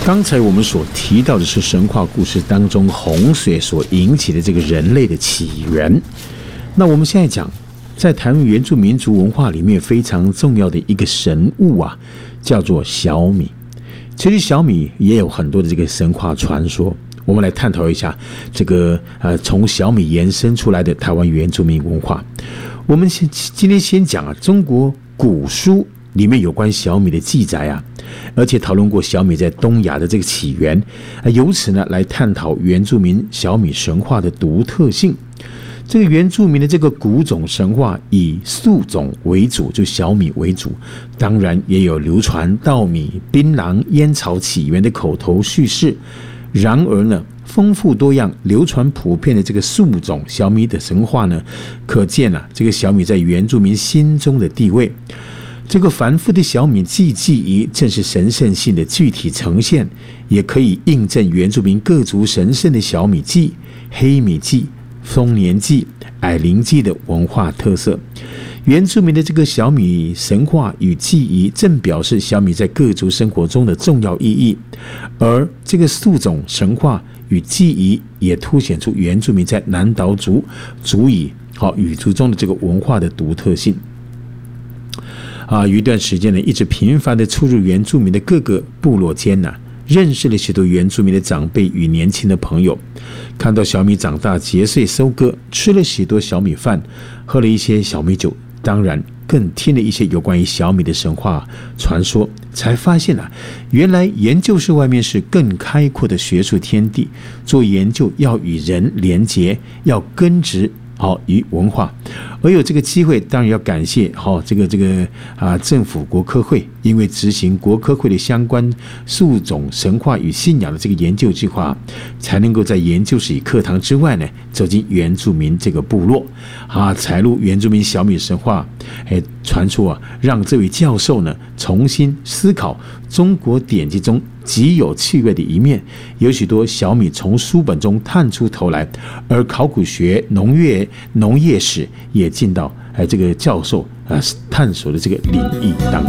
刚才我们所提到的是神话故事当中洪水所引起的这个人类的起源。那我们现在讲，在台湾原住民族文化里面非常重要的一个神物啊，叫做小米。其实小米也有很多的这个神话传说，我们来探讨一下这个从小米延伸出来的台湾原住民文化。我们今天先讲啊，中国古书里面有关小米的记载啊，而且讨论过小米在东亚的这个起源，由此呢来探讨原住民小米神话的独特性。这个原住民的这个古种神话以素种为主，就小米为主，当然也有流传稻米、槟榔、烟草起源的口头叙事。然而呢，丰富多样、流传普遍的这个素种小米的神话呢，可见啊，这个小米在原住民心中的地位。这个繁复的小米祭仪正是神圣性的具体呈现，也可以印证原住民各族神圣的小米祭、黑米祭、丰年祭、矮灵祭的文化特色。原住民的这个小米神话与祭仪，正表示小米在各族生活中的重要意义，而这个素种神话与祭仪也凸显出原住民在南岛族语族中的这个文化的独特性。有一段时间呢，一直频繁的出入原住民的各个部落间呢，认识了许多原住民的长辈与年轻的朋友，看到小米长大结穗收割，吃了许多小米饭，喝了一些小米酒，当然更听了一些有关于小米的神话传说，才发现原来研究室外面是更开阔的学术天地，做研究要与人连结，要根植与文化。而有这个机会，当然要感谢政府国科会，因为执行国科会的相关素种神话与信仰的这个研究计划，才能够在研究室与课堂之外呢，走进原住民这个部落采录原住民小米神话传说让这位教授呢重新思考中国典籍中极有趣味的一面，有许多小米从书本中探出头来，而考古学、农业史也进到这个教授探索的这个领域当中。